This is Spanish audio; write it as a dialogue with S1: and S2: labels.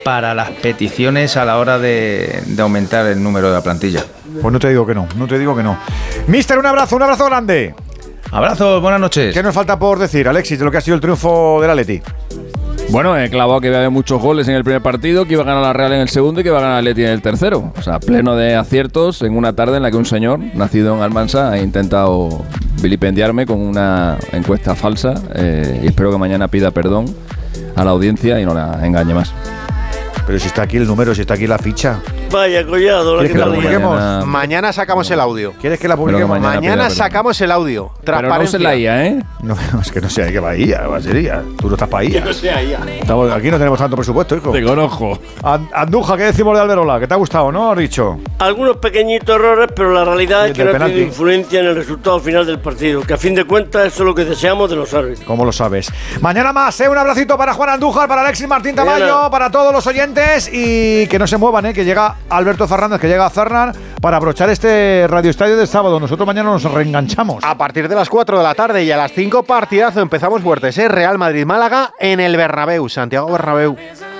S1: para las peticiones a la hora de aumentar el número de la plantilla.
S2: Pues no te digo que no. Mister, un abrazo grande.
S1: Abrazos, buenas noches.
S2: ¿Qué nos falta por decir, Alexis, de lo que ha sido el triunfo del Atleti?
S3: Bueno, he clavado que iba a haber muchos goles en el primer partido, que iba a ganar la Real en el segundo y que iba a ganar el Atleti en el tercero. O sea, pleno de aciertos en una tarde en la que un señor, nacido en Almansa, ha intentado vilipendiarme con una encuesta falsa y espero que mañana pida perdón a la audiencia y no la engañe más.
S2: Pero si está aquí el número, si está aquí la ficha.
S4: Vaya, Collado.
S2: ¿Quieres que la publiquemos?
S5: Mañana sacamos el audio.
S2: ¿Quieres que la publiquemos?
S5: Mañana sacamos el audio.
S3: Pero no se la IA, ¿eh?
S2: No, es que no sé, hay que va a IA, va a ser IA. Tú no estás para IA.
S5: Que no sea IA.
S2: Aquí no tenemos tanto presupuesto, hijo.
S3: Te conozco.
S2: Andújar, ¿qué decimos de Alberola? ¿Qué te ha gustado, no, Richo?
S4: Algunos pequeñitos errores, pero la realidad es que no ha
S2: penalti.
S4: tenido influencia en el resultado final del partido, que a fin de cuentas eso es lo que deseamos de los árbitros.
S2: ¿Cómo lo sabes? Mañana más, un abracito para Juan Andújar, para Alexis Martín Tamayo, para todos los oyentes y que no se muevan, que llega Alberto Fernández, que llega a Zarnan para aprovechar este Radio Estadio de sábado. Nosotros mañana nos reenganchamos.
S5: A partir de las 4 de la tarde y a las 5 partidazo empezamos fuertes, Real Madrid-Málaga en el Bernabéu, Santiago Bernabéu.